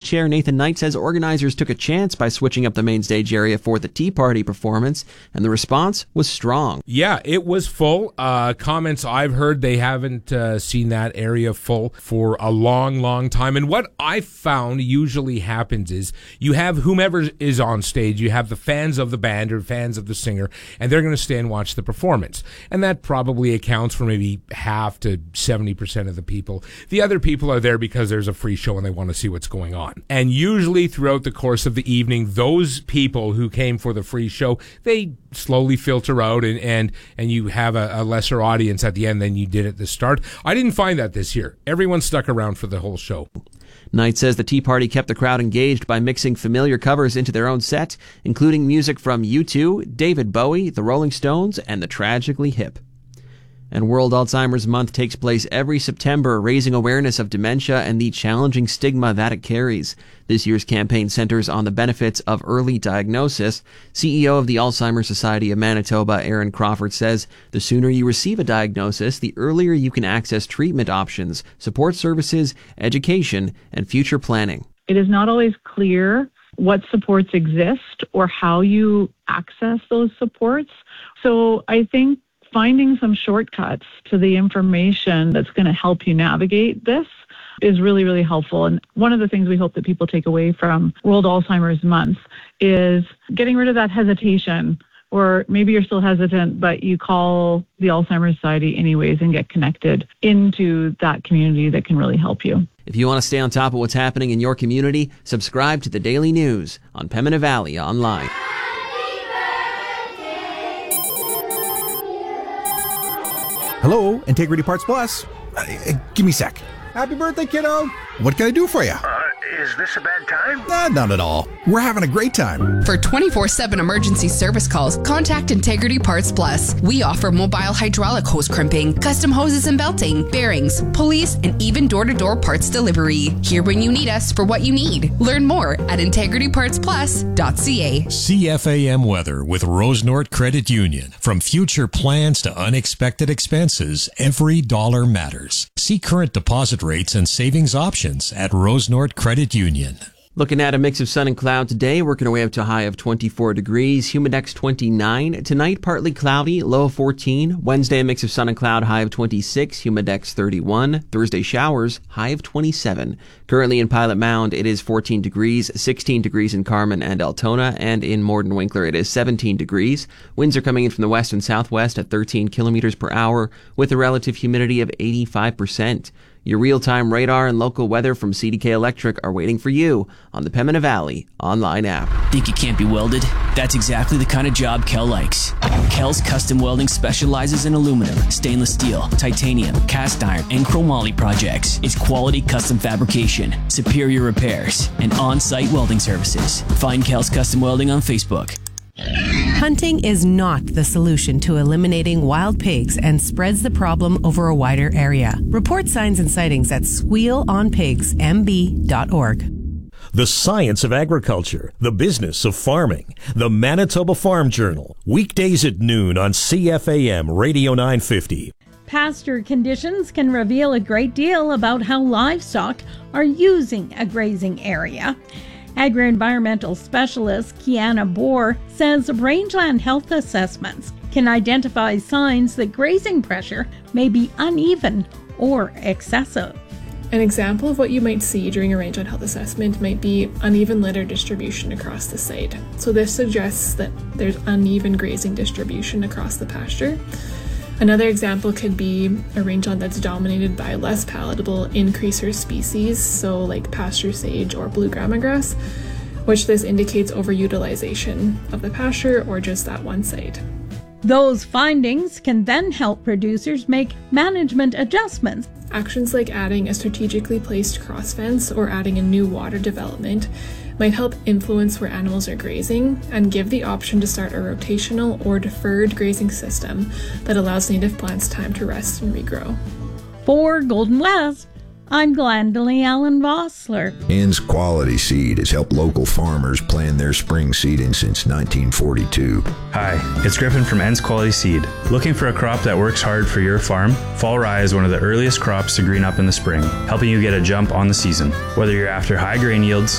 Chair Nathan Knight says organizers took a chance by switching up the main stage area for the Tea Party performance, and the response was strong. Yeah, it was full. Comments I've heard, they haven't seen that area full for a long, long time. And what I found usually happens is you have whomever is on stage, you have the fans of the band or fans of the singer, and they're going to stay and watch the performance. And that probably accounts for maybe half to 70% of the people. The other people are there because there's a free show and they want to see what's going on. And usually throughout the course of the evening, those people who came for the free show, they slowly filter out and you have a lesser audience at the end than you did at the start. I didn't find that this year. Everyone stuck around for the whole show. Knight says the Tea Party kept the crowd engaged by mixing familiar covers into their own set, including music from U2, David Bowie, the Rolling Stones, and the Tragically Hip. And World Alzheimer's Month takes place every September, raising awareness of dementia and the challenging stigma that it carries. This year's campaign centers on the benefits of early diagnosis. CEO of the Alzheimer's Society of Manitoba, Aaron Crawford, says the sooner you receive a diagnosis, the earlier you can access treatment options, support services, education, and future planning. It is not always clear what supports exist or how you access those supports. So I think finding some shortcuts to the information that's going to help you navigate this is really, really helpful. And one of the things we hope that people take away from World Alzheimer's Month is getting rid of that hesitation, or maybe you're still hesitant, but you call the Alzheimer's Society anyways and get connected into that community that can really help you. If you want to stay on top of what's happening in your community, subscribe to the Daily News on Pembina Valley Online. Hello, Integrity Parts Plus. Give me a sec. Happy birthday, kiddo. What can I do for you? Is this a bad time? Not at all. We're having a great time. For 24/7 emergency service calls, contact Integrity Parts Plus. We offer mobile hydraulic hose crimping, custom hoses and belting, bearings, pulleys, and even door-to-door parts delivery. Here when you need us for what you need. Learn more at integritypartsplus.ca. CFAM weather with Rosenort Credit Union. From future plans to unexpected expenses, every dollar matters. See current deposit rates and savings options at Rosenort Credit Union. Looking at a mix of sun and cloud today, working our way up to a high of 24 degrees, humidex 29. Tonight, partly cloudy, low of 14. Wednesday, a mix of sun and cloud, high of 26, humidex 31. Thursday, showers, high of 27. Currently in Pilot Mound, it is 14 degrees, 16 degrees in Carman and Altona, and in Morden Winkler, it is 17 degrees. Winds are coming in from the west and southwest at 13 kilometers per hour, with a relative humidity of 85%. Your real-time radar and local weather from CDK Electric are waiting for you on the Pembina Valley online app. Think it can't be welded? That's exactly the kind of job Kel likes. Kel's Custom Welding specializes in aluminum, stainless steel, titanium, cast iron, and chromoly projects. It's quality custom fabrication, superior repairs, and on-site welding services. Find Kel's Custom Welding on Facebook. Hunting is not the solution to eliminating wild pigs and spreads the problem over a wider area. Report signs and sightings at squealonpigsmb.org. The Science of Agriculture, the Business of Farming, the Manitoba Farm Journal, weekdays at noon on CFAM Radio 950. Pasture conditions can reveal a great deal about how livestock are using a grazing area. Agri-environmental specialist Kiana Bohr says rangeland health assessments can identify signs that grazing pressure may be uneven or excessive. An example of what you might see during a rangeland health assessment might be uneven litter distribution across the site. So this suggests that there's uneven grazing distribution across the pasture. Another example could be a rangeland that's dominated by less palatable increaser species, so like pasture sage or blue grama grass, which this indicates overutilization of the pasture or just that one site. Those findings can then help producers make management adjustments. Actions like adding a strategically placed cross fence or adding a new water development might help influence where animals are grazing and give the option to start a rotational or deferred grazing system that allows native plants time to rest and regrow. For Golden West, I'm Glendalee Allen Vossler. Ann's Quality Seed has helped local farmers plan their spring seeding since 1942. Hi, it's Griffin from Ann's Quality Seed. Looking for a crop that works hard for your farm? Fall rye is one of the earliest crops to green up in the spring, helping you get a jump on the season. Whether you're after high grain yields,